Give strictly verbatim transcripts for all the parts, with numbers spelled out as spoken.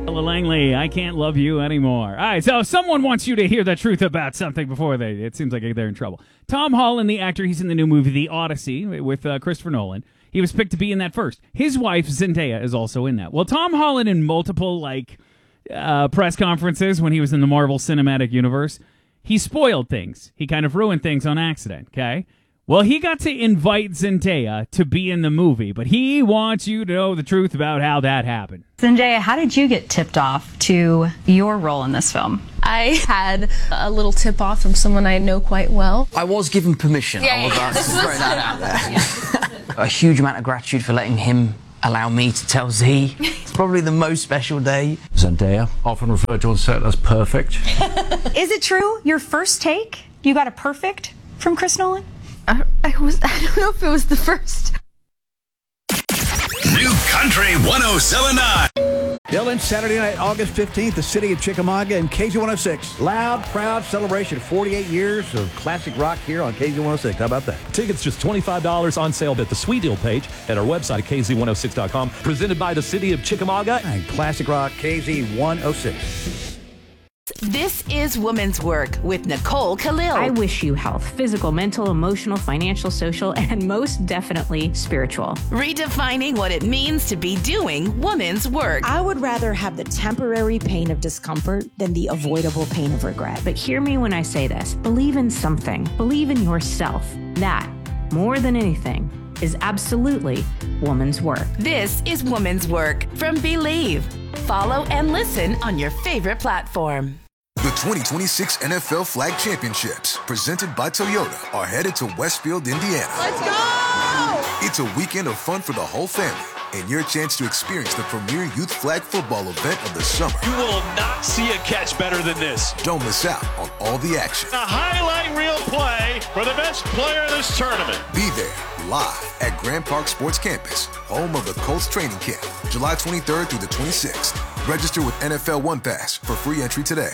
Langley, I can't love you anymore. All right, so if someone wants you to hear the truth about something before they, it seems like they're in trouble. Tom Holland, the actor, he's in the new movie The Odyssey with uh, Christopher Nolan. He was picked to be in that first. His wife, Zendaya, is also in that. Well, Tom Holland, in multiple like uh, press conferences when he was in the Marvel Cinematic Universe, he spoiled things. He kind of ruined things on accident, okay? Well, he got to invite Zendaya to be in the movie, but he wants you to know the truth about how that happened. Zendaya, how did you get tipped off to your role in this film? I had a little tip-off from someone I know quite well. I was given permission. Yeah, I was yeah. about to throw that out there. A huge amount of gratitude for letting him allow me to tell Z. It's probably the most special day. Zendaya, often referred to on set as perfect. Is it true, your first take, you got a perfect from Chris Nolan? I, I was I don't know if it was the first. New Country one oh seven point nine. Dylan, Saturday night, August fifteenth, the city of Chickamauga and K Z one oh six. Loud, proud celebration. forty-eight years of classic rock here on K Z one oh six. How about that? Tickets just twenty-five dollars on sale at the Sweet Deal page at our website at K Z one oh six dot com. Presented by the city of Chickamauga and classic rock K Z one oh six. This is Women's Work with Nicole Khalil. I wish you health, physical, mental, emotional, financial, social, and most definitely spiritual. Redefining what it means to be doing women's work. I would rather have the temporary pain of discomfort than the avoidable pain of regret. But hear me when I say this. Believe in something. Believe in yourself. That, more than anything, is absolutely woman's work. This is Women's Work from Believe. Follow and listen on your favorite platform. The twenty twenty-six N F L Flag Championships, presented by Toyota, are headed to Westfield, Indiana. Let's go! It's a weekend of fun for the whole family and your chance to experience the premier youth flag football event of the summer. You will not see a catch better than this. Don't miss out on all the action. A highlight reel play for the best player of this tournament. Be there live at Grand Park Sports Campus, home of the Colts training camp, July twenty-third through the twenty-sixth. Register with N F L One Pass for free entry today.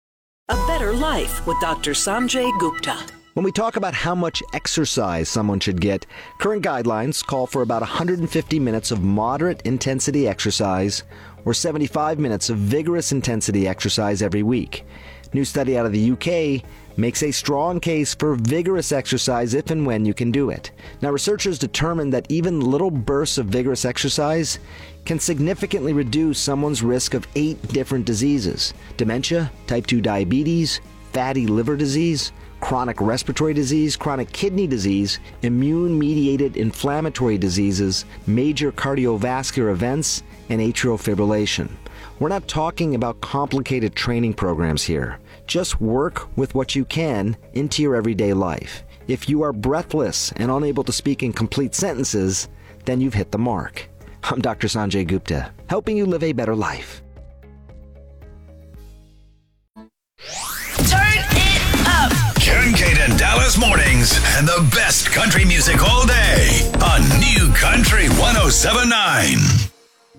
A better life with Doctor Sanjay Gupta. When we talk about how much exercise someone should get, current guidelines call for about one hundred fifty minutes of moderate intensity exercise or seventy-five minutes of vigorous intensity exercise every week. New study out of the U K makes a strong case for vigorous exercise if and when you can do it. Now, researchers determined that even little bursts of vigorous exercise can significantly reduce someone's risk of eight different diseases: dementia, type two diabetes, fatty liver disease, chronic respiratory disease, chronic kidney disease, immune-mediated inflammatory diseases, major cardiovascular events, and atrial fibrillation. We're not talking about complicated training programs here. Just work with what you can into your everyday life. If you are breathless and unable to speak in complete sentences, then you've hit the mark. I'm Doctor Sanjay Gupta, helping you live a better life. Turn it up! Karen Kate and Dallas Mornings and the best country music all day on New Country one oh seven point nine.